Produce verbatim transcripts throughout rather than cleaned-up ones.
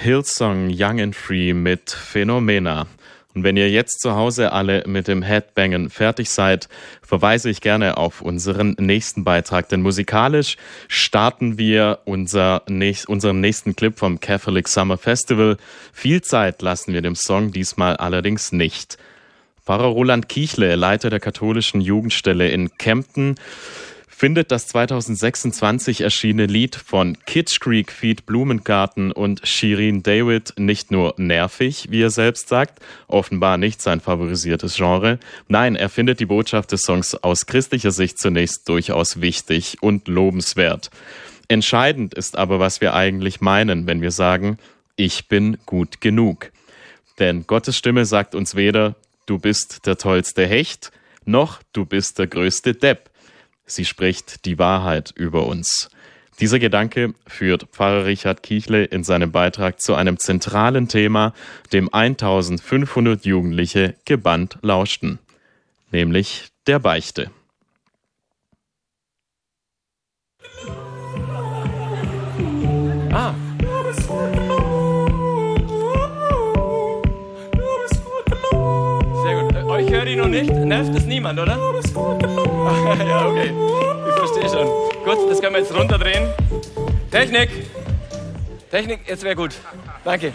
Hillsong Young and Free mit Phänomena. Und wenn ihr jetzt zu Hause alle mit dem Headbangen fertig seid, verweise ich gerne auf unseren nächsten Beitrag. Denn musikalisch starten wir unser nächst, unseren nächsten Clip vom Catholic Summer Festival. Viel Zeit lassen wir dem Song diesmal allerdings nicht. Pfarrer Roland Kichle, Leiter der katholischen Jugendstelle in Kempten, findet das zweitausendsechsundzwanzig erschienene Lied von Kitsch Creek feat. Blumengarten und Shirin David nicht nur nervig, wie er selbst sagt, offenbar nicht sein favorisiertes Genre. Nein, er findet die Botschaft des Songs aus christlicher Sicht zunächst durchaus wichtig und lobenswert. Entscheidend ist aber, was wir eigentlich meinen, wenn wir sagen, ich bin gut genug. Denn Gottes Stimme sagt uns weder, du bist der tollste Hecht, noch du bist der größte Depp. Sie spricht die Wahrheit über uns. Dieser Gedanke führt Pfarrer Richard Kichle in seinem Beitrag zu einem zentralen Thema, dem eintausendfünfhundert Jugendliche gebannt lauschten, nämlich der Beichte. Ah. Sehr gut. Euch höre ich noch nicht. Nervt es niemand, oder? Ja, okay. Ich verstehe schon. Gut, das können wir jetzt runterdrehen. Technik. Technik, jetzt wäre gut. Danke.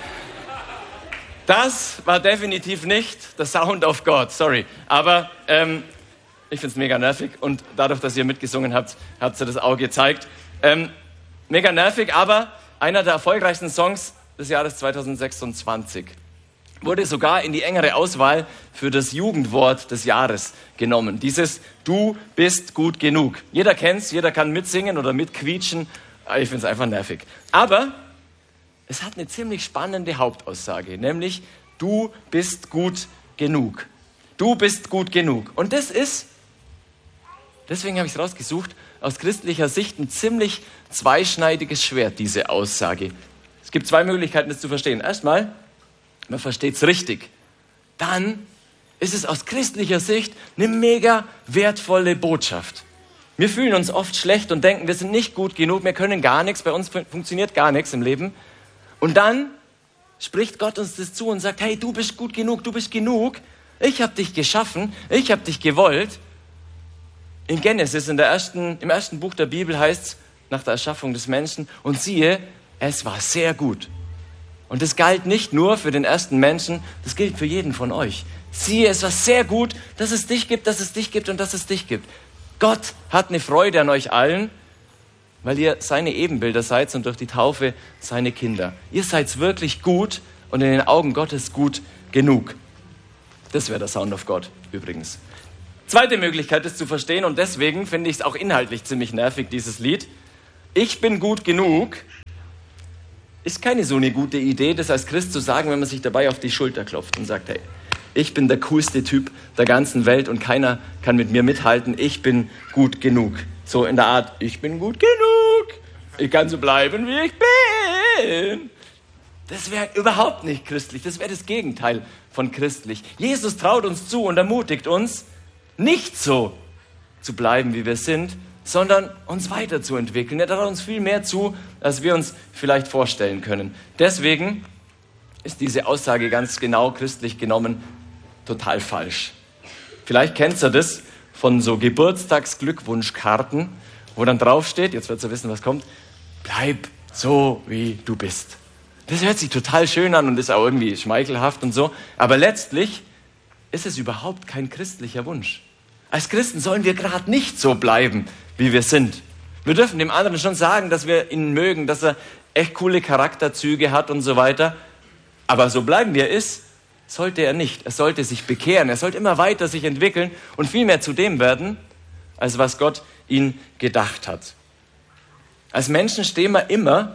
Das war definitiv nicht der Sound of God, sorry. Aber ähm, ich finde es mega nervig und dadurch, dass ihr mitgesungen habt, habt ihr das auch gezeigt. Ähm, mega nervig, aber einer der erfolgreichsten Songs des Jahres zweitausendsechsundzwanzig. Wurde sogar in die engere Auswahl für das Jugendwort des Jahres genommen. Dieses Du bist gut genug. Jeder kennt's, jeder kann mitsingen oder mitquietschen. Ich finde es einfach nervig. Aber es hat eine ziemlich spannende Hauptaussage, nämlich du bist gut genug. Du bist gut genug. Und das ist, deswegen habe ich es rausgesucht, aus christlicher Sicht ein ziemlich zweischneidiges Schwert, diese Aussage. Es gibt zwei Möglichkeiten, das zu verstehen. Erstmal, man versteht es richtig. Dann ist es aus christlicher Sicht eine mega wertvolle Botschaft. Wir fühlen uns oft schlecht und denken, wir sind nicht gut genug, wir können gar nichts, bei uns fun- funktioniert gar nichts im Leben. Und dann spricht Gott uns das zu und sagt, hey, du bist gut genug, du bist genug. Ich habe dich geschaffen, ich habe dich gewollt. In Genesis, in der ersten, im ersten Buch der Bibel heißt es, nach der Erschaffung des Menschen, und siehe, es war sehr gut. Und das galt nicht nur für den ersten Menschen, das gilt für jeden von euch. Siehe, es war sehr gut, dass es dich gibt, dass es dich gibt und dass es dich gibt. Gott hat eine Freude an euch allen, weil ihr seine Ebenbilder seid und durch die Taufe seine Kinder. Ihr seid wirklich gut und in den Augen Gottes gut genug. Das wäre der Sound of God übrigens. Zweite Möglichkeit, das zu verstehen, und deswegen finde ich es auch inhaltlich ziemlich nervig, dieses Lied. Ich bin gut genug ist keine so eine gute Idee, das als Christ zu sagen, wenn man sich dabei auf die Schulter klopft und sagt, hey, ich bin der coolste Typ der ganzen Welt und keiner kann mit mir mithalten, ich bin gut genug. So in der Art, ich bin gut genug, ich kann so bleiben, wie ich bin. Das wäre überhaupt nicht christlich, das wäre das Gegenteil von christlich. Jesus traut uns zu und ermutigt uns, nicht so zu bleiben, wie wir sind, sondern uns weiterzuentwickeln. Er traut uns viel mehr zu, als wir uns vielleicht vorstellen können. Deswegen ist diese Aussage ganz genau christlich genommen total falsch. Vielleicht kennt ihr das von so Geburtstagsglückwunschkarten, wo dann draufsteht, jetzt wird ihr wissen, was kommt, bleib so, wie du bist. Das hört sich total schön an und ist auch irgendwie schmeichelhaft und so, aber letztlich ist es überhaupt kein christlicher Wunsch. Als Christen sollen wir gerade nicht so bleiben, wie wir sind. Wir dürfen dem anderen schon sagen, dass wir ihn mögen, dass er echt coole Charakterzüge hat und so weiter. Aber so bleiben wie er ist, sollte er nicht. Er sollte sich bekehren. Er sollte immer weiter sich entwickeln und viel mehr zu dem werden, als was Gott ihn gedacht hat. Als Menschen stehen wir immer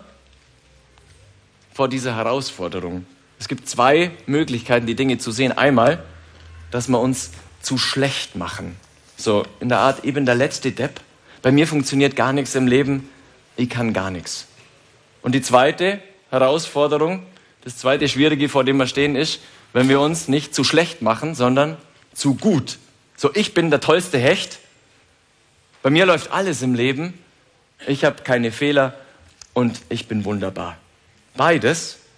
vor dieser Herausforderung. Es gibt zwei Möglichkeiten, die Dinge zu sehen. Einmal, dass wir uns zu schlecht machen. So in der Art, eben der letzte Depp. Bei mir funktioniert gar nichts im Leben. Ich kann gar nichts. Und die zweite Herausforderung, das zweite Schwierige, vor dem wir stehen, ist, wenn wir uns nicht zu schlecht machen, sondern zu gut. So, ich bin der tollste Hecht. Bei mir läuft alles im Leben. Ich habe keine Fehler und ich bin wunderbar. Beides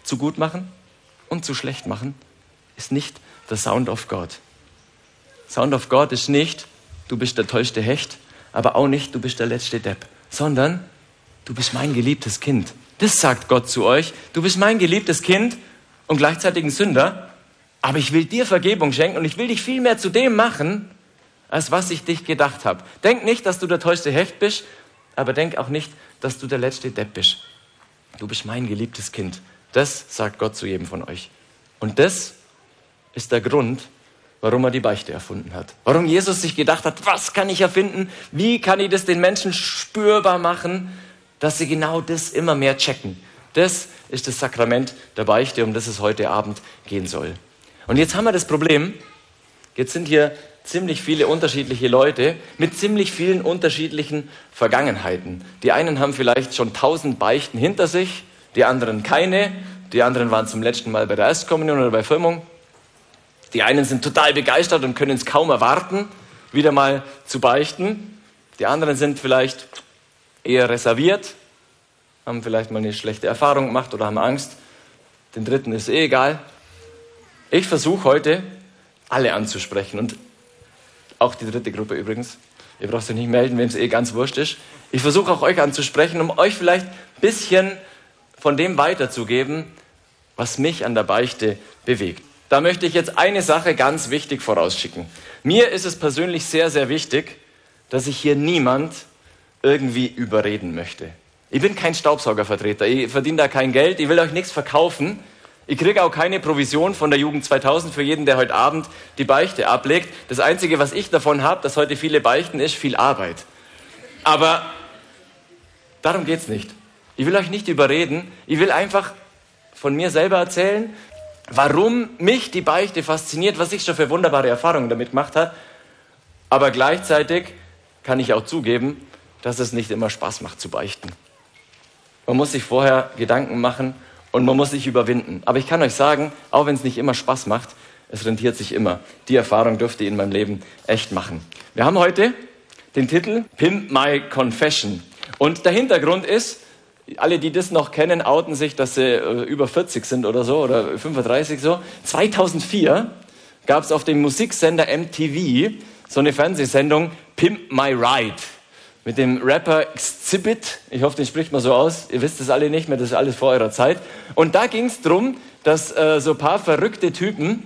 zu gut machen und zu schlecht machen, ist nicht the Sound of God. Sound of God ist nicht, du bist der tollste Hecht, aber auch nicht, du bist der letzte Depp, sondern du bist mein geliebtes Kind. Das sagt Gott zu euch. Du bist mein geliebtes Kind und gleichzeitig ein Sünder, aber ich will dir Vergebung schenken und ich will dich viel mehr zu dem machen, als was ich dich gedacht habe. Denk nicht, dass du der tollste Hecht bist, aber denk auch nicht, dass du der letzte Depp bist. Du bist mein geliebtes Kind. Das sagt Gott zu jedem von euch. Und das ist der Grund, warum er die Beichte erfunden hat. Warum Jesus sich gedacht hat, was kann ich erfinden? Wie kann ich das den Menschen spürbar machen, dass sie genau das immer mehr checken? Das ist das Sakrament der Beichte, um das es heute Abend gehen soll. Und jetzt haben wir das Problem, jetzt sind hier ziemlich viele unterschiedliche Leute mit ziemlich vielen unterschiedlichen Vergangenheiten. Die einen haben vielleicht schon tausend Beichten hinter sich, die anderen keine. Die anderen waren zum letzten Mal bei der Erstkommunion oder bei Firmung. Die einen sind total begeistert und können es kaum erwarten, wieder mal zu beichten. Die anderen sind vielleicht eher reserviert, haben vielleicht mal eine schlechte Erfahrung gemacht oder haben Angst. Den dritten ist eh egal. Ich versuche heute, alle anzusprechen und auch die dritte Gruppe übrigens. Ihr braucht euch nicht melden, wem es eh ganz wurscht ist. Ich versuche auch euch anzusprechen, um euch vielleicht ein bisschen von dem weiterzugeben, was mich an der Beichte bewegt. Da möchte ich jetzt eine Sache ganz wichtig vorausschicken. Mir ist es persönlich sehr, sehr wichtig, dass ich hier niemand irgendwie überreden möchte. Ich bin kein Staubsaugervertreter, ich verdiene da kein Geld, ich will euch nichts verkaufen. Ich kriege auch keine Provision von der Jugend zweitausend für jeden, der heute Abend die Beichte ablegt. Das Einzige, was ich davon habe, dass heute viele beichten, ist viel Arbeit. Aber darum geht es nicht. Ich will euch nicht überreden, ich will einfach von mir selber erzählen, warum mich die Beichte fasziniert, was ich schon für wunderbare Erfahrungen damit gemacht habe. Aber gleichzeitig kann ich auch zugeben, dass es nicht immer Spaß macht zu beichten. Man muss sich vorher Gedanken machen und man muss sich überwinden. Aber ich kann euch sagen, auch wenn es nicht immer Spaß macht, es rentiert sich immer. Die Erfahrung dürfte ich in meinem Leben echt machen. Wir haben heute den Titel Pimp My Confession. Und der Hintergrund ist, alle, die das noch kennen, outen sich, dass sie äh, über vierzig sind oder so, oder fünfunddreißig so. zweitausendvier gab es auf dem Musiksender M T V so eine Fernsehsendung Pimp My Ride mit dem Rapper Xzibit. Ich hoffe, den spricht man so aus. Ihr wisst das alle nicht mehr, das ist alles vor eurer Zeit. Und da ging es darum, dass äh, so ein paar verrückte Typen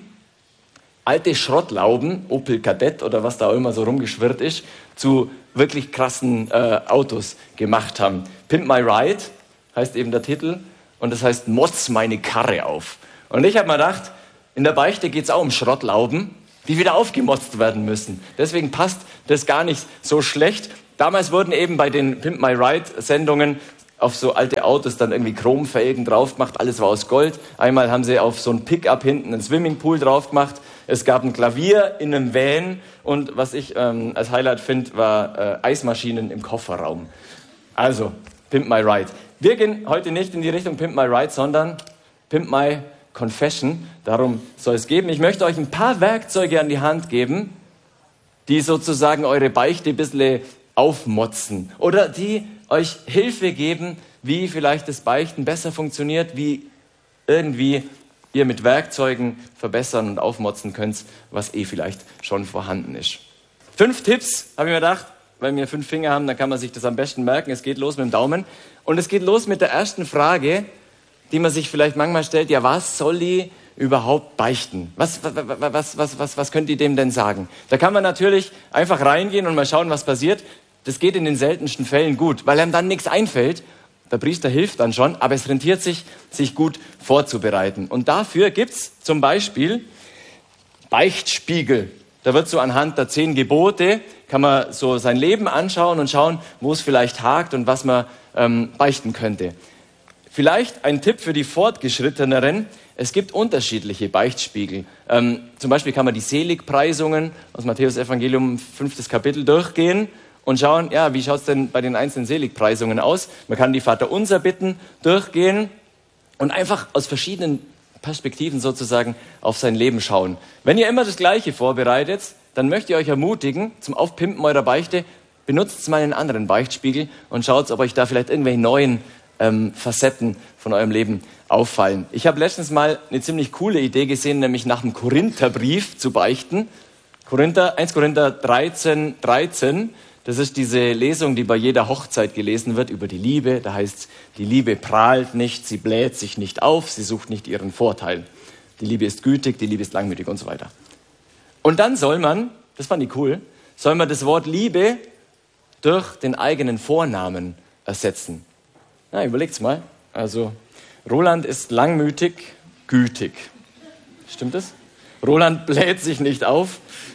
alte Schrottlauben, Opel Kadett oder was da auch immer so rumgeschwirrt ist, zu wirklich krassen äh, Autos gemacht haben. Pimp My Ride heißt eben der Titel und das heißt Motz meine Karre auf. Und ich habe mir gedacht, in der Beichte geht es auch um Schrottlauben, die wieder aufgemotzt werden müssen. Deswegen passt das gar nicht so schlecht. Damals wurden eben bei den Pimp My Ride Sendungen auf so alte Autos dann irgendwie Chromfelgen drauf gemacht, alles war aus Gold. Einmal haben sie auf so ein Pickup hinten einen Swimmingpool drauf gemacht. Es gab ein Klavier in einem Van und was ich ähm, als Highlight finde, war äh, Eismaschinen im Kofferraum. Also, Pimp My Ride. Wir gehen heute nicht in die Richtung Pimp My Ride, sondern Pimp My Confession. Darum soll es geben. Ich möchte euch ein paar Werkzeuge an die Hand geben, die sozusagen eure Beichte ein bisschen aufmotzen oder die euch Hilfe geben, wie vielleicht das Beichten besser funktioniert, wie irgendwie ihr mit Werkzeugen verbessern und aufmotzen könnt, was eh vielleicht schon vorhanden ist. Fünf Tipps, habe ich mir gedacht, weil wir fünf Finger haben, dann kann man sich das am besten merken. Es geht los mit dem Daumen und es geht los mit der ersten Frage, die man sich vielleicht manchmal stellt, ja, was soll ich überhaupt beichten? Was, was, was, was, was, was könnt ihr dem denn sagen? Da kann man natürlich einfach reingehen und mal schauen, was passiert. Das geht in den seltensten Fällen gut, weil einem dann nichts einfällt. Der Priester hilft dann schon, aber es rentiert sich, sich gut vorzubereiten. Und dafür gibt's zum Beispiel Beichtspiegel. Da wird so anhand der zehn Gebote, kann man so sein Leben anschauen und schauen, wo es vielleicht hakt und was man ähm, beichten könnte. Vielleicht ein Tipp für die Fortgeschritteneren. Es gibt unterschiedliche Beichtspiegel. Ähm, zum Beispiel kann man die Seligpreisungen aus Matthäus Evangelium, fünftes Kapitel, durchgehen und schauen, ja, wie schaut es denn bei den einzelnen Seligpreisungen aus? Man kann die Vaterunser bitten durchgehen und einfach aus verschiedenen Perspektiven sozusagen auf sein Leben schauen. Wenn ihr immer das Gleiche vorbereitet, dann möchte ich euch ermutigen, zum Aufpimpen eurer Beichte, benutzt mal einen anderen Beichtspiegel und schaut, ob euch da vielleicht irgendwelche neuen ähm, Facetten von eurem Leben auffallen. Ich habe letztens mal eine ziemlich coole Idee gesehen, nämlich nach dem Korintherbrief zu beichten. Korinther, erster Korinther dreizehn, dreizehn, das ist diese Lesung, die bei jeder Hochzeit gelesen wird über die Liebe. Da heißt, die Liebe prahlt nicht, sie bläht sich nicht auf, sie sucht nicht ihren Vorteil. Die Liebe ist gütig, die Liebe ist langmütig und so weiter. Und dann soll man, das fand ich cool, soll man das Wort Liebe durch den eigenen Vornamen ersetzen. Na, überlegt's mal. Also, Roland ist langmütig, gütig. Stimmt das? Roland bläht sich nicht auf,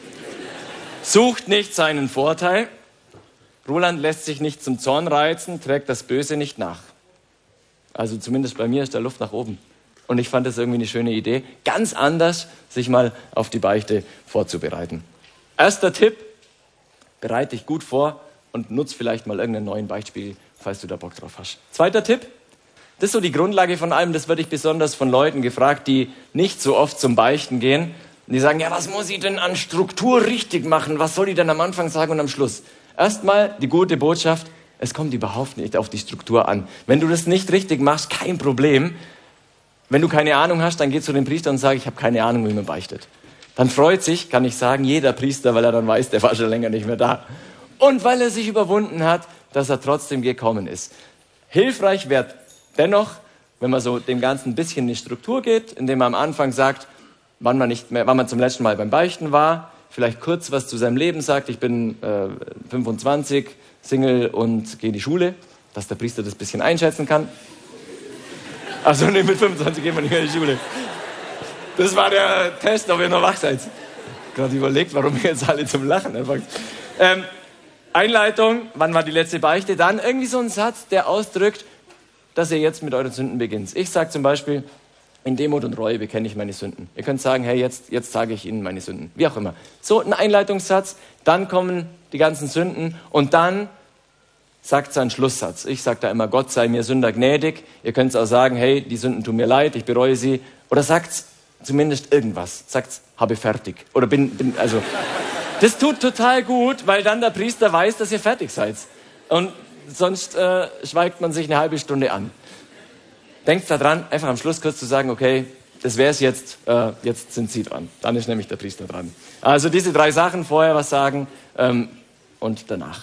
sucht nicht seinen Vorteil. Roland lässt sich nicht zum Zorn reizen, trägt das Böse nicht nach. Also zumindest bei mir ist da Luft nach oben. Und ich fand das irgendwie eine schöne Idee, ganz anders sich mal auf die Beichte vorzubereiten. Erster Tipp, bereite dich gut vor und nutz vielleicht mal irgendeinen neuen Beispiel, falls du da Bock drauf hast. Zweiter Tipp, das ist so die Grundlage von allem, das werde ich besonders von Leuten gefragt, die nicht so oft zum Beichten gehen. Und die sagen, ja, was muss ich denn an Struktur richtig machen? Was soll ich denn am Anfang sagen und am Schluss? Erstmal die gute Botschaft, es kommt überhaupt nicht auf die Struktur an. Wenn du das nicht richtig machst, kein Problem. Wenn du keine Ahnung hast, dann geh zu dem Priester und sag, ich habe keine Ahnung, wie man beichtet. Dann freut sich, kann ich sagen, jeder Priester, weil er dann weiß, der war schon länger nicht mehr da. Und weil er sich überwunden hat, dass er trotzdem gekommen ist. Hilfreich wäre dennoch, wenn man so dem Ganzen ein bisschen in die Struktur geht, indem man am Anfang sagt, wann man, nicht mehr, wann man zum letzten Mal beim Beichten war, vielleicht kurz was zu seinem Leben sagt, ich bin äh, fünfundzwanzig, Single und gehe in die Schule, dass der Priester das ein bisschen einschätzen kann. Also nee, mit fünfundzwanzig gehen wir nicht mehr in die Schule. Das war der Test, ob ihr noch wach seid. Gerade überlegt, warum ihr jetzt alle zum Lachen anfangt. Ähm, Einleitung, wann war die letzte Beichte? Dann irgendwie so ein Satz, der ausdrückt, dass ihr jetzt mit euren Sünden beginnt. Ich sage zum Beispiel, in Demut und Reue bekenne ich meine Sünden. Ihr könnt sagen, hey, jetzt, jetzt sage ich Ihnen meine Sünden. Wie auch immer. So ein Einleitungssatz, dann kommen die ganzen Sünden und dann sagt sein Schlusssatz. Ich sage da immer, Gott sei mir Sünder gnädig. Ihr könnt auch sagen, hey, die Sünden tun mir leid, ich bereue sie. Oder sagt zumindest irgendwas. Sagt, habe fertig. Oder bin, bin, also, das tut total gut, weil dann der Priester weiß, dass ihr fertig seid. Und sonst äh, schweigt man sich eine halbe Stunde an. Denkt da dran, einfach am Schluss kurz zu sagen, okay, das wäre es jetzt, äh, jetzt sind Sie dran. Dann ist nämlich der Priester dran. Also diese drei Sachen, vorher was sagen ähm, und danach.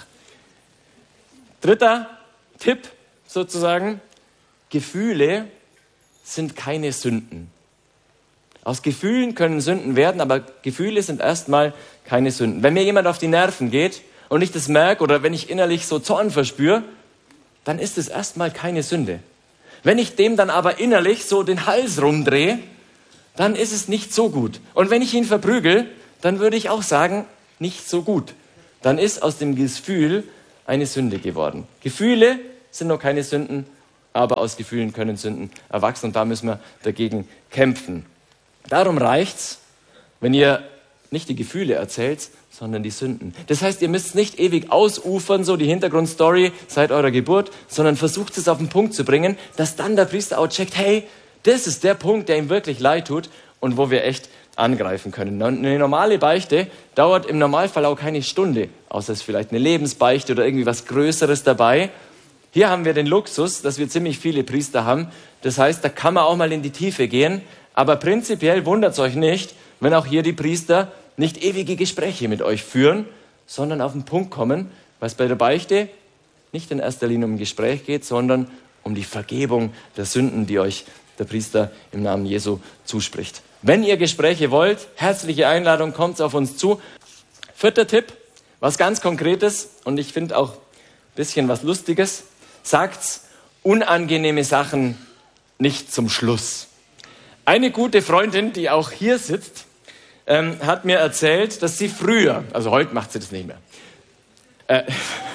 Dritter Tipp sozusagen, Gefühle sind keine Sünden. Aus Gefühlen können Sünden werden, aber Gefühle sind erstmal keine Sünden. Wenn mir jemand auf die Nerven geht und ich das merke oder wenn ich innerlich so Zorn verspüre, dann ist es erstmal keine Sünde. Wenn ich dem dann aber innerlich so den Hals rumdrehe, dann ist es nicht so gut. Und wenn ich ihn verprügel, dann würde ich auch sagen, nicht so gut. Dann ist aus dem Gefühl eine Sünde geworden. Gefühle sind noch keine Sünden, aber aus Gefühlen können Sünden erwachsen und da müssen wir dagegen kämpfen. Darum reicht's, wenn ihr nicht die Gefühle erzählt, sondern die Sünden. Das heißt, ihr müsst nicht ewig ausufern, so die Hintergrundstory seit eurer Geburt, sondern versucht es auf den Punkt zu bringen, dass dann der Priester auch checkt, hey, das ist der Punkt, der ihm wirklich leid tut und wo wir echt angreifen können. Eine normale Beichte dauert im Normalfall auch keine Stunde, außer es ist vielleicht eine Lebensbeichte oder irgendwie was Größeres dabei. Hier haben wir den Luxus, dass wir ziemlich viele Priester haben. Das heißt, da kann man auch mal in die Tiefe gehen. Aber prinzipiell wundert es euch nicht, wenn auch hier die Priester nicht ewige Gespräche mit euch führen, sondern auf den Punkt kommen, weil es bei der Beichte nicht in erster Linie um ein Gespräch geht, sondern um die Vergebung der Sünden, die euch der Priester im Namen Jesu zuspricht. Wenn ihr Gespräche wollt, herzliche Einladung, kommt auf uns zu. Vierter Tipp, was ganz Konkretes und ich finde auch ein bisschen was Lustiges, sagt unangenehme Sachen nicht zum Schluss. Eine gute Freundin, die auch hier sitzt, ähm, hat mir erzählt, dass sie früher, also heute macht sie das nicht mehr, äh,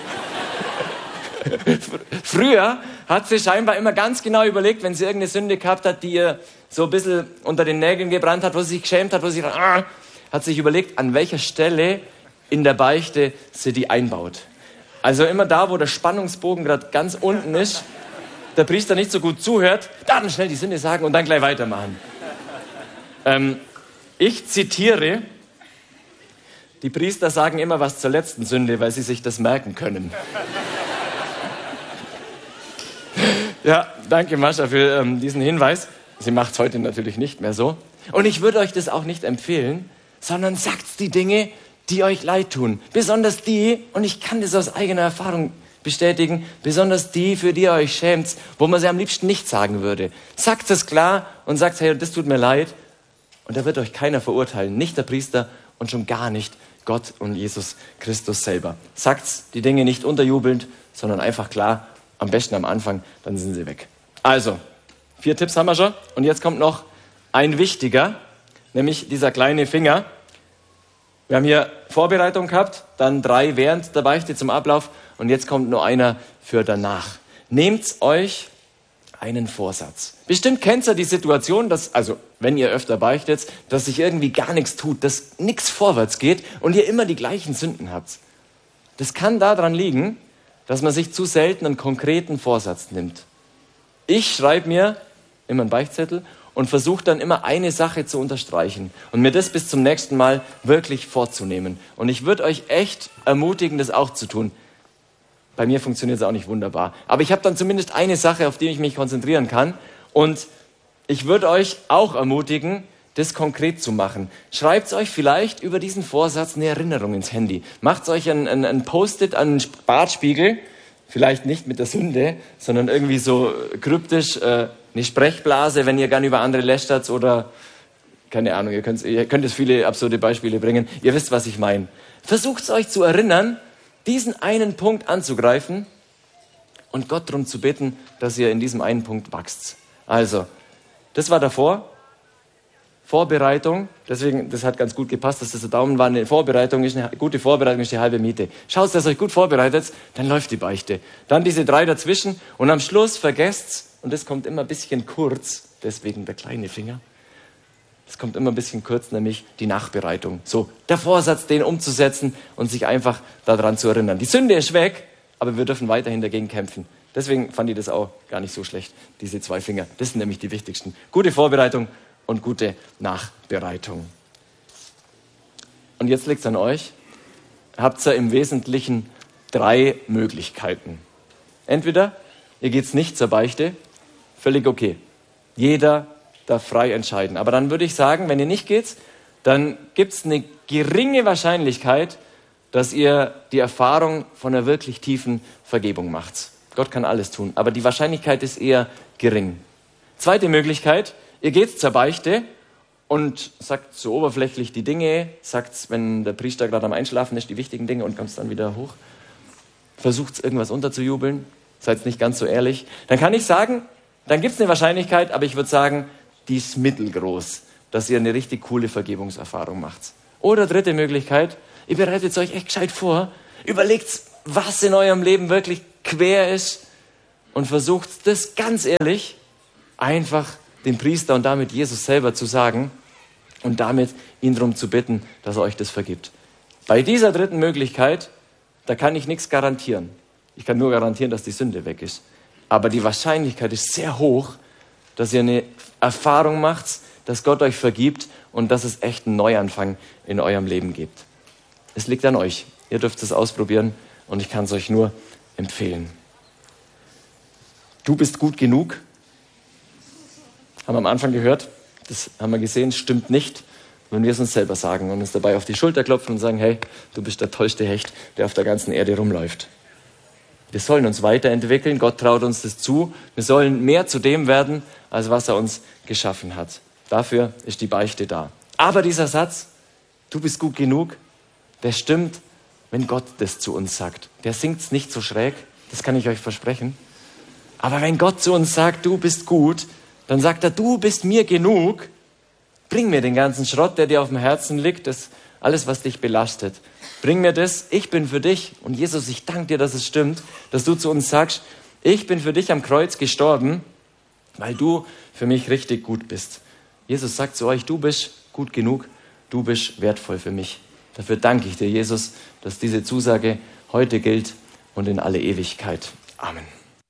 früher hat sie scheinbar immer ganz genau überlegt, wenn sie irgendeine Sünde gehabt hat, die ihr so ein bisschen unter den Nägeln gebrannt hat, wo sie sich geschämt hat, wo sie ah, hat sich überlegt, an welcher Stelle in der Beichte sie die einbaut. Also immer da, wo der Spannungsbogen gerade ganz unten ist, der Priester nicht so gut zuhört, dann schnell die Sünde sagen und dann gleich weitermachen. Ähm, ich zitiere, die Priester sagen immer was zur letzten Sünde, weil sie sich das merken können. Ja, danke Mascha für ähm, diesen Hinweis. Sie macht es heute natürlich nicht mehr so. Und ich würde euch das auch nicht empfehlen, sondern sagt die Dinge, die euch leid tun. Besonders die, und ich kann das aus eigener Erfahrung bestätigen, besonders die, für die ihr euch schämt, wo man sie am liebsten nicht sagen würde. Sagt es klar und sagt, hey, das tut mir leid. Und da wird euch keiner verurteilen, nicht der Priester und schon gar nicht Gott und Jesus Christus selber. Sagt die Dinge nicht unterjubelnd, sondern einfach klar, am besten am Anfang, dann sind sie weg. Also, vier Tipps haben wir schon. Und jetzt kommt noch ein wichtiger, nämlich dieser kleine Finger. Wir haben hier Vorbereitung gehabt, dann drei während der Beichte zum Ablauf und jetzt kommt nur einer für danach. Nehmt euch einen Vorsatz. Bestimmt kennt ihr die Situation, dass, also wenn ihr öfter beichtet, dass sich irgendwie gar nichts tut, dass nichts vorwärts geht und ihr immer die gleichen Sünden habt. Das kann daran liegen, dass man sich zu selten einen konkreten Vorsatz nimmt. Ich schreibe mir immer einen Beichtzettel und versuche dann immer eine Sache zu unterstreichen und mir das bis zum nächsten Mal wirklich vorzunehmen. Und ich würde euch echt ermutigen, das auch zu tun. Bei mir funktioniert es auch nicht wunderbar. Aber ich habe dann zumindest eine Sache, auf die ich mich konzentrieren kann. Und ich würde euch auch ermutigen, das konkret zu machen. Schreibt euch vielleicht über diesen Vorsatz eine Erinnerung ins Handy. Macht euch ein, ein, ein Post-it an einen Bartspiegel. Vielleicht nicht mit der Sünde, sondern irgendwie so kryptisch äh, eine Sprechblase, wenn ihr gern über andere lästert oder, keine Ahnung, ihr könnt, ihr könnt es viele absurde Beispiele bringen. Ihr wisst, was ich meine. Versucht euch zu erinnern, diesen einen Punkt anzugreifen und Gott darum zu bitten, dass ihr in diesem einen Punkt wachst. Also, das war davor. Vorbereitung, deswegen, das hat ganz gut gepasst, dass das der Daumen war. Eine Vorbereitung ist eine gute Vorbereitung, ist die halbe Miete. Schaut, dass ihr euch gut vorbereitet, dann läuft die Beichte. Dann diese drei dazwischen und am Schluss vergesst's, und das kommt immer ein bisschen kurz, deswegen der kleine Finger. Es kommt immer ein bisschen kurz, nämlich die Nachbereitung. So, der Vorsatz, den umzusetzen und sich einfach daran zu erinnern. Die Sünde ist weg, aber wir dürfen weiterhin dagegen kämpfen. Deswegen fand ich das auch gar nicht so schlecht, diese zwei Finger. Das sind nämlich die wichtigsten. Gute Vorbereitung und gute Nachbereitung. Und jetzt liegt es an euch. Habt ihr im Wesentlichen drei Möglichkeiten. Entweder ihr geht nicht zur Beichte, völlig okay. Jeder darf frei entscheiden. Aber dann würde ich sagen, wenn ihr nicht geht, dann gibt es eine geringe Wahrscheinlichkeit, dass ihr die Erfahrung von einer wirklich tiefen Vergebung macht. Gott kann alles tun, aber die Wahrscheinlichkeit ist eher gering. Zweite Möglichkeit, ihr geht zur Beichte und sagt so oberflächlich die Dinge, sagt, wenn der Priester gerade am Einschlafen ist, die wichtigen Dinge und kommt dann wieder hoch. Versucht irgendwas unterzujubeln, seid nicht ganz so ehrlich. Dann kann ich sagen, dann gibt es eine Wahrscheinlichkeit, aber ich würde sagen, die ist mittelgroß, dass ihr eine richtig coole Vergebungserfahrung macht. Oder dritte Möglichkeit, ihr bereitet euch echt gescheit vor, überlegt, was in eurem Leben wirklich quer ist und versucht das ganz ehrlich einfach dem Priester und damit Jesus selber zu sagen und damit ihn darum zu bitten, dass er euch das vergibt. Bei dieser dritten Möglichkeit, da kann ich nichts garantieren. Ich kann nur garantieren, dass die Sünde weg ist. Aber die Wahrscheinlichkeit ist sehr hoch, dass ihr eine Erfahrung macht, dass Gott euch vergibt und dass es echt einen Neuanfang in eurem Leben gibt. Es liegt an euch. Ihr dürft es ausprobieren und ich kann es euch nur empfehlen. Du bist gut genug. Haben wir am Anfang gehört, das haben wir gesehen, stimmt nicht, wenn wir es uns selber sagen und uns dabei auf die Schulter klopfen und sagen, hey, du bist der tollste Hecht, der auf der ganzen Erde rumläuft. Wir sollen uns weiterentwickeln, Gott traut uns das zu. Wir sollen mehr zu dem werden, als was er uns geschaffen hat. Dafür ist die Beichte da. Aber dieser Satz, du bist gut genug, der stimmt, wenn Gott das zu uns sagt. Der singt es nicht so schräg, das kann ich euch versprechen. Aber wenn Gott zu uns sagt, du bist gut, dann sagt er, du bist mir genug, bring mir den ganzen Schrott, der dir auf dem Herzen liegt, das alles, was dich belastet. Bring mir das, ich bin für dich. Und Jesus, ich danke dir, dass es stimmt, dass du zu uns sagst, ich bin für dich am Kreuz gestorben, weil du für mich richtig gut bist. Jesus sagt zu euch, du bist gut genug, du bist wertvoll für mich. Dafür danke ich dir, Jesus, dass diese Zusage heute gilt und in alle Ewigkeit. Amen.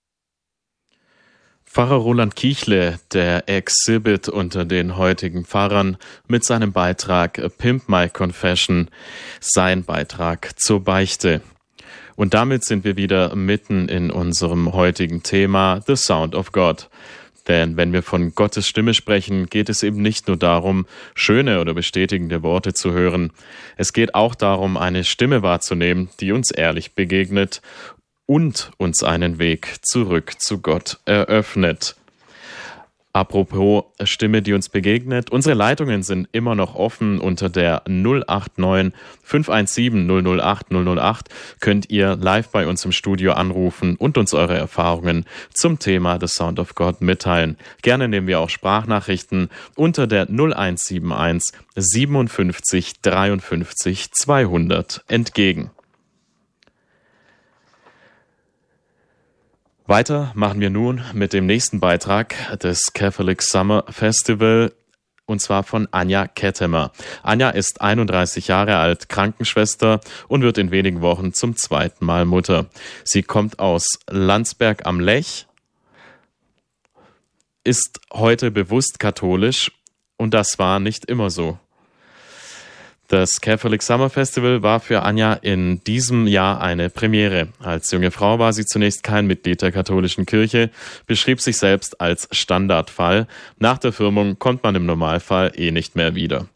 Pfarrer Roland Kichle, der Exhibit unter den heutigen Pfarrern, mit seinem Beitrag Pimp My Confession, sein Beitrag zur Beichte. Und damit sind wir wieder mitten in unserem heutigen Thema The Sound of God. Denn wenn wir von Gottes Stimme sprechen, geht es eben nicht nur darum, schöne oder bestätigende Worte zu hören. Es geht auch darum, eine Stimme wahrzunehmen, die uns ehrlich begegnet und uns einen Weg zurück zu Gott eröffnet. Apropos Stimme, die uns begegnet. Unsere Leitungen sind immer noch offen. Unter der null acht neun fünf eins sieben null null acht null null acht könnt ihr live bei uns im Studio anrufen und uns eure Erfahrungen zum Thema The Sound of God mitteilen. Gerne nehmen wir auch Sprachnachrichten unter der null eins sieben eins siebenundfünfzig dreiundfünfzig zweihundert entgegen. Weiter machen wir nun mit dem nächsten Beitrag des Catholic Summer Festival, und zwar von Anja Kettemer. Anja ist einunddreißig Jahre alt, Krankenschwester und wird in wenigen Wochen zum zweiten Mal Mutter. Sie kommt aus Landsberg am Lech, ist heute bewusst katholisch und das war nicht immer so. Das Catholic Summer Festival war für Anja in diesem Jahr eine Premiere. Als junge Frau war sie zunächst kein Mitglied der katholischen Kirche, beschrieb sich selbst als Standardfall. Nach der Firmung kommt man im Normalfall eh nicht mehr wieder.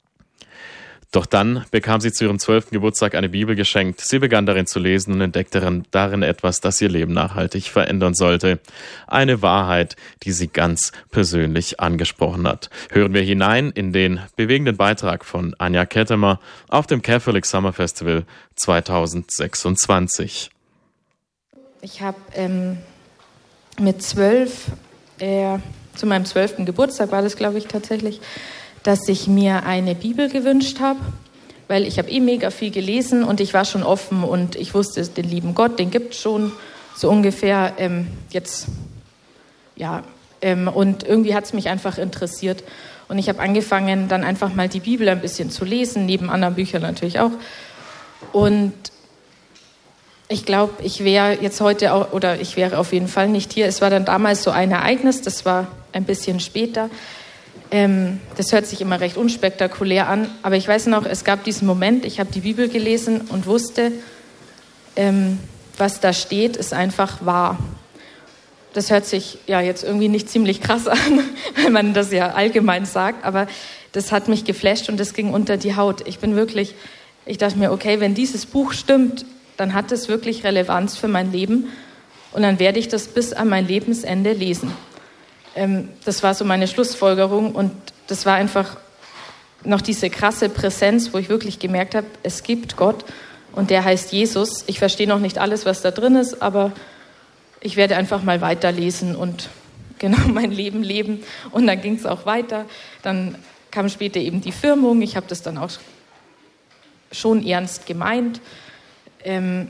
Doch dann bekam sie zu ihrem zwölften Geburtstag eine Bibel geschenkt. Sie begann darin zu lesen und entdeckte darin etwas, das ihr Leben nachhaltig verändern sollte. Eine Wahrheit, die sie ganz persönlich angesprochen hat. Hören wir hinein in den bewegenden Beitrag von Anja Kettemer auf dem Catholic Summer Festival zweitausendsechsundzwanzig. Ich habe ähm, mit zwölf, äh, zu meinem zwölften Geburtstag war das, glaube ich, tatsächlich, dass ich mir eine Bibel gewünscht habe, weil ich habe eh mega viel gelesen und ich war schon offen und ich wusste, den lieben Gott, den gibt es schon so ungefähr ähm, jetzt, ja, ähm, und irgendwie hat es mich einfach interessiert und ich habe angefangen, dann einfach mal die Bibel ein bisschen zu lesen, neben anderen Büchern natürlich auch, und ich glaube, ich wäre jetzt heute auch, oder ich wäre auf jeden Fall nicht hier. Es war dann damals so ein Ereignis, das war ein bisschen später. Ähm, das hört sich immer recht unspektakulär an, aber ich weiß noch, es gab diesen Moment, ich habe die Bibel gelesen und wusste, ähm, was da steht, ist einfach wahr. Das hört sich ja jetzt irgendwie nicht ziemlich krass an, weil man das ja allgemein sagt, aber das hat mich geflasht und das ging unter die Haut. Ich bin wirklich, ich dachte mir, okay, wenn dieses Buch stimmt, dann hat es wirklich Relevanz für mein Leben und dann werde ich das bis an mein Lebensende lesen. Das war so meine Schlussfolgerung und das war einfach noch diese krasse Präsenz, wo ich wirklich gemerkt habe, es gibt Gott und der heißt Jesus. Ich verstehe noch nicht alles, was da drin ist, aber ich werde einfach mal weiterlesen und genau mein Leben leben. Und dann ging es auch weiter. Dann kam später eben die Firmung. Ich habe das dann auch schon ernst gemeint. Ähm,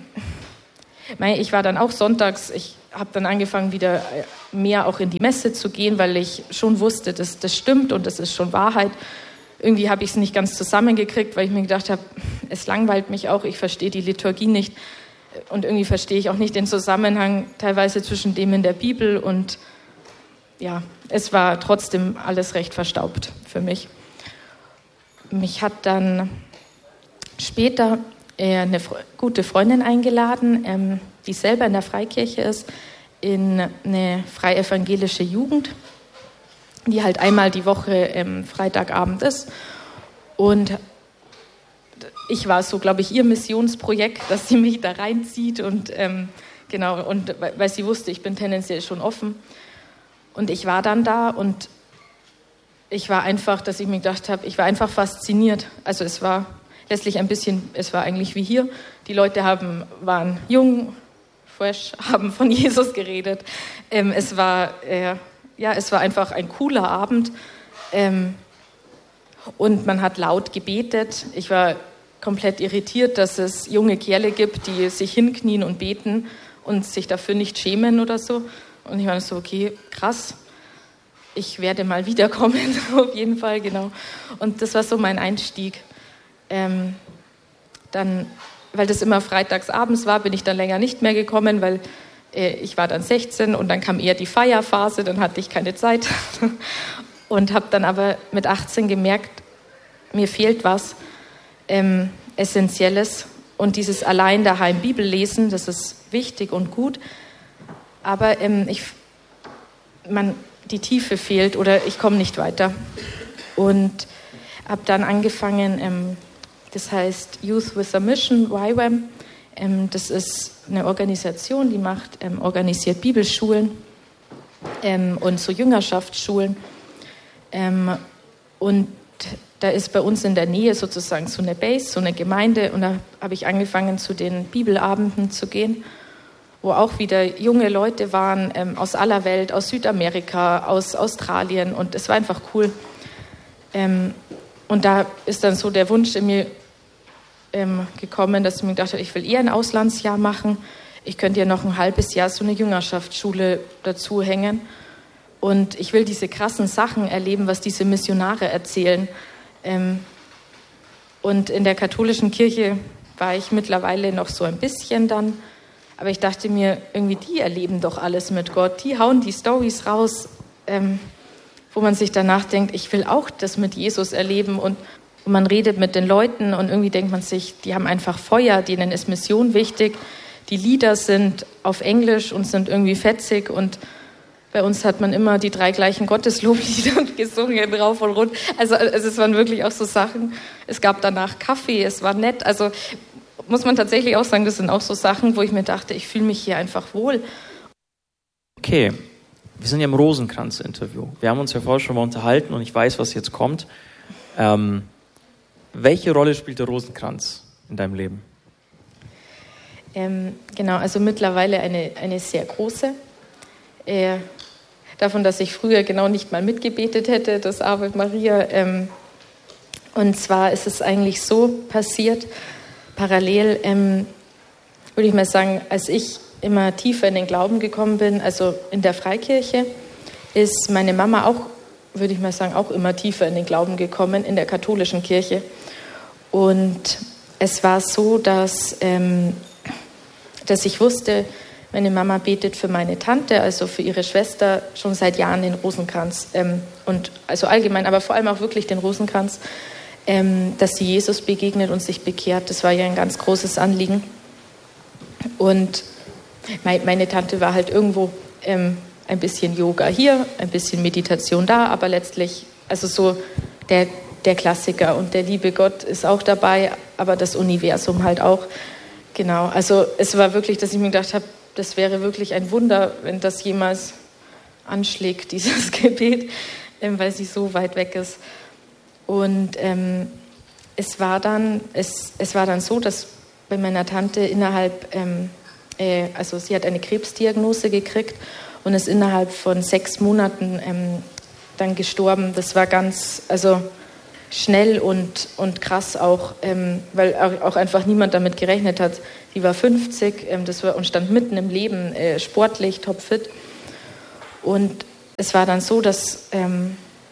ich war dann auch sonntags, ich habe dann angefangen, wieder mehr auch in die Messe zu gehen, weil ich schon wusste, dass das stimmt und das ist schon Wahrheit. Irgendwie habe ich es nicht ganz zusammengekriegt, weil ich mir gedacht habe, es langweilt mich auch, ich verstehe die Liturgie nicht und irgendwie verstehe ich auch nicht den Zusammenhang teilweise zwischen dem in der Bibel und ja, es war trotzdem alles recht verstaubt für mich. Mich hat dann später eine gute Freundin eingeladen, die selber in der Freikirche ist, in eine freievangelische Jugend, die halt einmal die Woche ähm, Freitagabend ist. Und ich war so, glaube ich, ihr Missionsprojekt, dass sie mich da reinzieht und ähm, genau, und weil sie wusste, ich bin tendenziell schon offen. Und ich war dann da und ich war einfach, dass ich mir gedacht habe, ich war einfach fasziniert. Also es war letztlich ein bisschen, es war eigentlich wie hier. Die Leute haben, waren jung, fresh, haben von Jesus geredet. Ähm, es war, äh, ja, es war einfach ein cooler Abend. Ähm, und man hat laut gebetet. Ich war komplett irritiert, dass es junge Kerle gibt, die sich hinknien und beten und sich dafür nicht schämen oder so. Und ich war so, okay, krass. Ich werde mal wiederkommen, auf jeden Fall, genau. Und das war so mein Einstieg. Ähm, dann, weil das immer freitags abends war, bin ich dann länger nicht mehr gekommen, weil äh, ich war dann sechzehn und dann kam eher die Feierphase, dann hatte ich keine Zeit. Und habe dann aber mit achtzehn gemerkt, mir fehlt was ähm, Essentielles und dieses allein daheim Bibel lesen, das ist wichtig und gut. Aber ähm, ich, man, die Tiefe fehlt oder ich komme nicht weiter. Und habe dann angefangen, ähm, das heißt Youth with a Mission, Y WAM. Ähm, das ist eine Organisation, die macht, ähm, organisiert Bibelschulen ähm, und so Jüngerschaftsschulen. Ähm, und da ist bei uns in der Nähe sozusagen so eine Base, so eine Gemeinde. Und da habe ich angefangen, zu den Bibelabenden zu gehen, wo auch wieder junge Leute waren ähm, aus aller Welt, aus Südamerika, aus Australien. Und es war einfach cool. Ähm, und da ist dann so der Wunsch in mir ähm, gekommen, dass ich mir gedacht habe, ich will eher ein Auslandsjahr machen. Ich könnte ja noch ein halbes Jahr so eine Jüngerschaftsschule dazu hängen. Und ich will diese krassen Sachen erleben, was diese Missionare erzählen. Ähm, und in der katholischen Kirche war ich mittlerweile noch so ein bisschen dann. Aber ich dachte mir, irgendwie die erleben doch alles mit Gott. Die hauen die Storys raus, ähm, wo man sich danach denkt, ich will auch das mit Jesus erleben. Und man redet mit den Leuten und irgendwie denkt man sich, die haben einfach Feuer, denen ist Mission wichtig. Die Lieder sind auf Englisch und sind irgendwie fetzig. Und bei uns hat man immer die drei gleichen Gottesloblieder gesungen, rauf und runter. Also, also es waren wirklich auch so Sachen. Es gab danach Kaffee, es war nett. Also muss man tatsächlich auch sagen, das sind auch so Sachen, wo ich mir dachte, ich fühle mich hier einfach wohl. Okay, wir sind ja im Rosenkranz-Interview. Wir haben uns ja vorher schon mal unterhalten und ich weiß, was jetzt kommt. Ähm, welche Rolle spielt der Rosenkranz in deinem Leben? Ähm, genau, also mittlerweile eine, eine sehr große. Äh, davon, dass ich früher genau nicht mal mitgebetet hätte, das Ave Maria. Ähm, und zwar ist es eigentlich so passiert, parallel, ähm, würde ich mal sagen, als ich immer tiefer in den Glauben gekommen bin, also in der Freikirche, ist meine Mama auch, würde ich mal sagen, auch immer tiefer in den Glauben gekommen, in der katholischen Kirche. Und es war so, dass, ähm, dass ich wusste, meine Mama betet für meine Tante, also für ihre Schwester, schon seit Jahren den Rosenkranz. Ähm, und also allgemein, aber vor allem auch wirklich den Rosenkranz, ähm, dass sie Jesus begegnet und sich bekehrt. Das war ja ein ganz großes Anliegen. Und mein, meine Tante war halt irgendwo ähm, ein bisschen Yoga hier, ein bisschen Meditation da, aber letztlich, also so der, der Klassiker und der liebe Gott ist auch dabei, aber das Universum halt auch. Genau, also es war wirklich, dass ich mir gedacht habe, das wäre wirklich ein Wunder, wenn das jemals anschlägt, dieses Gebet, ähm, weil sie so weit weg ist. Und ähm, es war dann, es, es war dann so, dass bei meiner Tante innerhalb, ähm, äh, also sie hat eine Krebsdiagnose gekriegt und ist innerhalb von sechs Monaten ähm, dann gestorben. Das war ganz, also schnell und, und krass auch, ähm, weil auch einfach niemand damit gerechnet hat. Die war fünfzig ähm, das war, und stand mitten im Leben, äh, sportlich, topfit. Und es war dann so, dass ähm,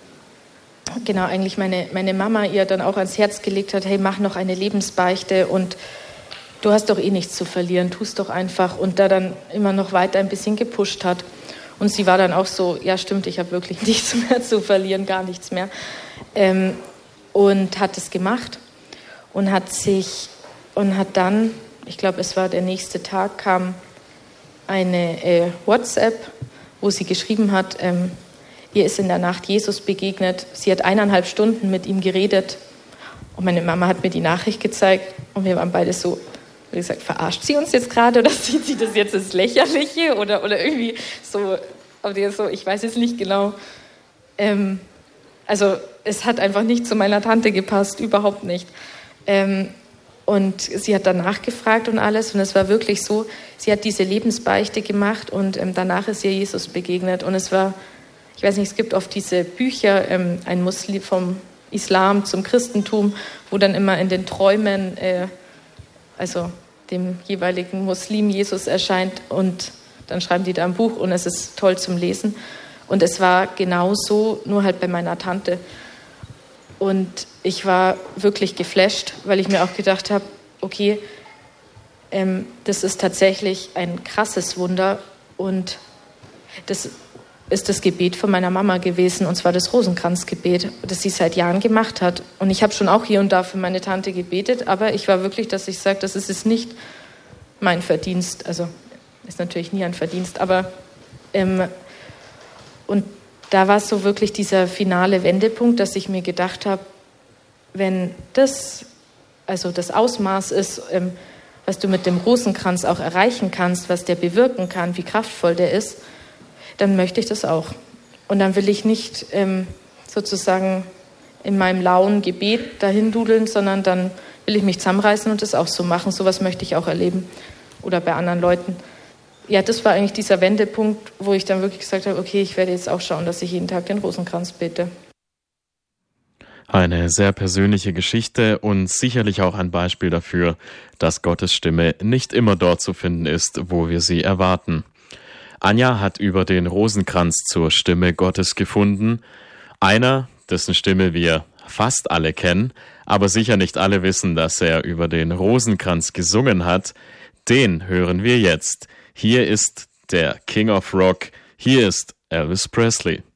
genau eigentlich meine, meine Mama ihr dann auch ans Herz gelegt hat, hey, mach noch eine Lebensbeichte und du hast doch eh nichts zu verlieren, tu es doch einfach. Und da dann immer noch weiter ein bisschen gepusht hat. Und sie war dann auch so, ja stimmt, ich habe wirklich nichts mehr zu verlieren, gar nichts mehr. Ähm, und hat es gemacht und hat sich und hat dann, ich glaube, es war der nächste Tag, kam eine äh, WhatsApp, wo sie geschrieben hat, ähm, ihr ist in der Nacht Jesus begegnet. Sie hat eineinhalb Stunden mit ihm geredet und meine Mama hat mir die Nachricht gezeigt und wir waren beide so, wie gesagt, verarscht sie uns jetzt gerade oder sieht sie das jetzt ins Lächerliche oder, oder irgendwie so, aber so, ich weiß jetzt nicht genau. Ähm, also es hat einfach nicht zu meiner Tante gepasst, überhaupt nicht. Ähm, und sie hat danach gefragt und alles und es war wirklich so, sie hat diese Lebensbeichte gemacht und ähm, danach ist ihr Jesus begegnet und es war, ich weiß nicht, es gibt oft diese Bücher, ähm, ein Muslim vom Islam zum Christentum, wo dann immer in den Träumen, äh, also dem jeweiligen Muslim Jesus erscheint und dann schreiben die da ein Buch und es ist toll zum Lesen. Und es war genauso, nur halt bei meiner Tante. Und ich war wirklich geflasht, weil ich mir auch gedacht habe, okay, ähm, das ist tatsächlich ein krasses Wunder und das ist das Gebet von meiner Mama gewesen, und zwar das Rosenkranzgebet, das sie seit Jahren gemacht hat. Und ich habe schon auch hier und da für meine Tante gebetet, aber ich war wirklich, dass ich sage, das ist es nicht mein Verdienst. Also ist natürlich nie ein Verdienst, aber ähm, und da war es so wirklich dieser finale Wendepunkt, dass ich mir gedacht habe, wenn das, also das Ausmaß ist, ähm, was du mit dem Rosenkranz auch erreichen kannst, was der bewirken kann, wie kraftvoll der ist, dann möchte ich das auch. Und dann will ich nicht ähm, sozusagen in meinem lauen Gebet dahin dudeln, sondern dann will ich mich zusammenreißen und das auch so machen. Sowas möchte ich auch erleben oder bei anderen Leuten. Ja, das war eigentlich dieser Wendepunkt, wo ich dann wirklich gesagt habe, okay, ich werde jetzt auch schauen, dass ich jeden Tag den Rosenkranz bete. Eine sehr persönliche Geschichte und sicherlich auch ein Beispiel dafür, dass Gottes Stimme nicht immer dort zu finden ist, wo wir sie erwarten. Anja hat über den Rosenkranz zur Stimme Gottes gefunden. Einer, dessen Stimme wir fast alle kennen, aber sicher nicht alle wissen, dass er über den Rosenkranz gesungen hat, den hören wir jetzt. Hier ist der King of Rock, hier ist Elvis Presley.